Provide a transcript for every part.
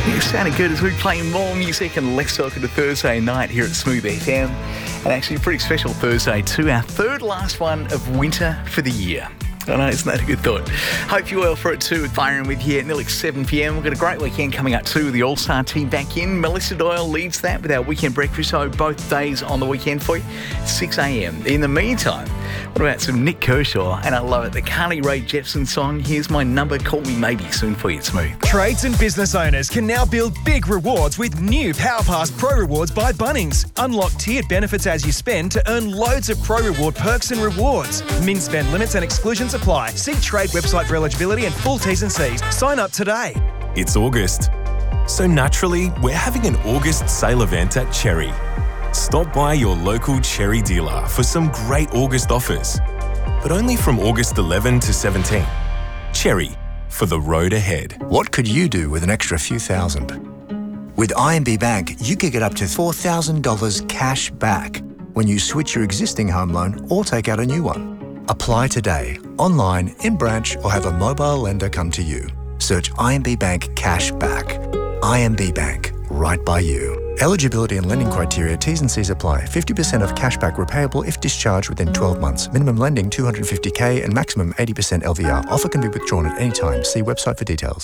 It sounded good as we play more music and less talking to Thursday night here at Smooth FM. And actually a pretty special Thursday too, our third last one of winter for the year. I know, isn't that a good thought? Hope you're well for it too. Firing with you at nearly 7 p.m. We've got a great weekend coming up too with the All-Star team back in. Melissa Doyle leads that with our weekend breakfast show both days on the weekend for you, 6 a.m. In the meantime, what about some Nick Kershaw? And I love it, the Carly Rae Jepsen song, Here's My Number, Call Me Maybe, soon for you at Smooth. Trades and business owners can now build big rewards with new PowerPass Pro Rewards by Bunnings. Unlock tiered benefits as you spend to earn loads of Pro Reward perks and rewards. Min spend limits and exclusions apply. See trade website for eligibility and full T's and C's. Sign up today. It's August, so naturally we're having an August sale event at Cherry. Stop by your local Cherry dealer for some great August offers, but only from August 11 to 17. Cherry, for the road ahead. What could you do with an extra few thousand? With IMB Bank, you could get up to $4,000 cash back when you switch your existing home loan or take out a new one. Apply today, online, in branch, or have a mobile lender come to you. Search IMB Bank Cash Back. IMB Bank, right by you. Eligibility and lending criteria, T's and C's apply. 50% of cashback repayable if discharged within 12 months. Minimum lending $250K and maximum 80% LVR. Offer can be withdrawn at any time. See website for details.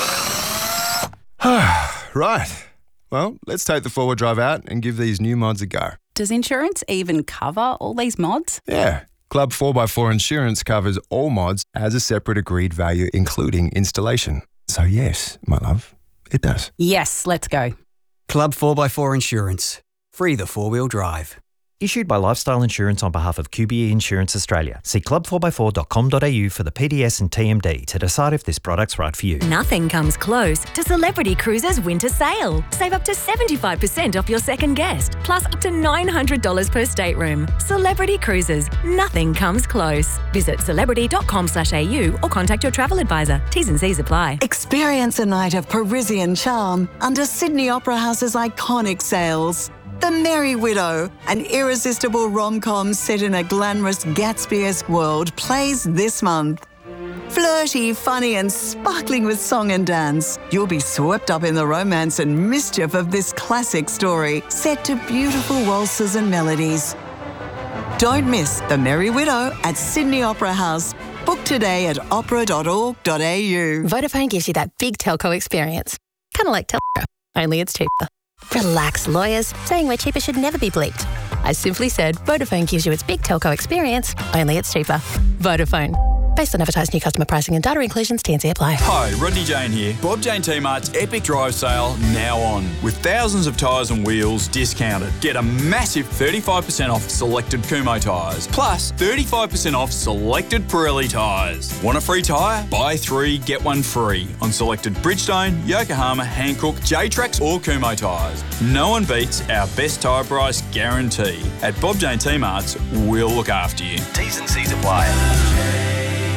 Right. Well, let's take the four-wheel drive out and give these new mods a go. Does insurance even cover all these mods? Yeah. Club 4x4 Insurance covers all mods as a separate agreed value, including installation. So yes, my love, it does. Yes, let's go. Club 4x4 Insurance. Free the four-wheel drive. Issued by Lifestyle Insurance on behalf of QBE Insurance Australia. See club4x4.com.au for the PDS and TMD to decide if this product's right for you. Nothing comes close to Celebrity Cruises' winter sale. Save up to 75% off your second guest, plus up to $900 per stateroom. Celebrity Cruises. Nothing comes close. Visit celebrity.com/au or contact your travel advisor. T's and C's apply. Experience a night of Parisian charm under Sydney Opera House's iconic sails. The Merry Widow, an irresistible rom-com set in a glamorous Gatsby-esque world, plays this month. Flirty, funny and sparkling with song and dance, you'll be swept up in the romance and mischief of this classic story, set to beautiful waltzes and melodies. Don't miss The Merry Widow at Sydney Opera House. Book today at opera.org.au. Vodafone gives you that big telco experience. Kind of like Telstra, only it's cheaper. Relax, lawyers. Saying we're cheaper should never be bleeped. I simply said Vodafone gives you its big telco experience, only it's cheaper. Vodafone. Based on advertised new customer pricing and data inclusions, T&C apply. Hi, Rodney Jane here. Bob Jane T-Mart's Epic Drive Sale now on. With thousands of tyres and wheels discounted. Get a massive 35% off selected Kumho tyres. Plus 35% off selected Pirelli tyres. Want a free tyre? Buy 3, get 1 free. On selected Bridgestone, Yokohama, Hankook, J-Trax or Kumho tyres. No one beats our best tyre price guarantee. At Bob Jane T-Mart's, we'll look after you. T's and C's apply.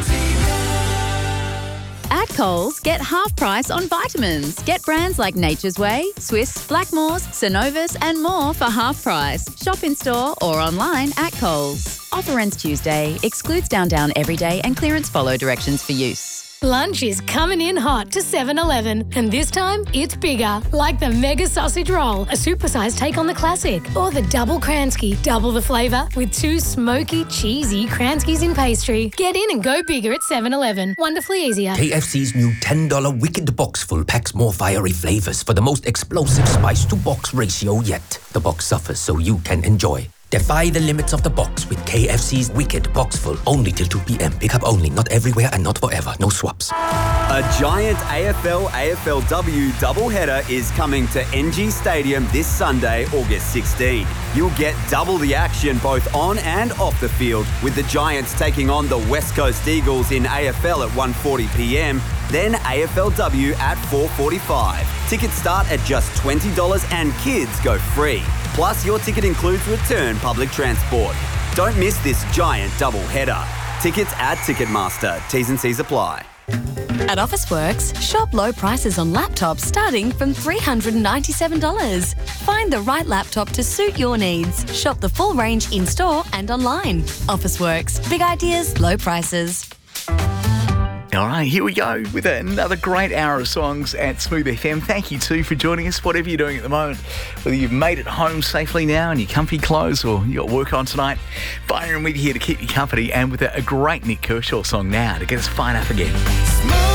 At Coles, get half price on vitamins. Get brands like Nature's Way, Swiss, Blackmores, Synovus and more for half price. Shop in store or online at Coles. Offer ends Tuesday. Excludes Down every day and clearance follow directions for use. Lunch is coming in hot to 7-Eleven, and this time it's bigger, like the Mega Sausage Roll, a supersized take on the classic, or the Double Kransky, double the flavour with 2 smoky, cheesy Kranskys in pastry. Get in and go bigger at 7-Eleven. Wonderfully easier. KFC's new $10 Wicked Box Full packs more fiery flavours for the most explosive spice-to-box ratio yet. The box suffers so you can enjoy. Defy the limits of the box with KFC's Wicked Box Full. Only till 2 p.m. Pick up only, not everywhere and not forever. No swaps. A giant AFL-AFLW doubleheader is coming to NG Stadium this Sunday, August 16. You'll get double the action both on and off the field, with the Giants taking on the West Coast Eagles in AFL at 1:40 p.m, then AFLW at 4:45. Tickets start at just $20 and kids go free. Plus, your ticket includes return public transport. Don't miss this giant doubleheader. Tickets at Ticketmaster. T's and C's apply. At Officeworks, shop low prices on laptops starting from $397. Find the right laptop to suit your needs. Shop the full range in-store and online. Officeworks. Big ideas, low prices. All right, here we go with another great hour of songs at Smooth FM. Thank you too for joining us, whatever you're doing at the moment. Whether you've made it home safely now in your comfy clothes or you got work on tonight, Byron with you here to keep you company and with a great Nick Kershaw song now to get us fired up again.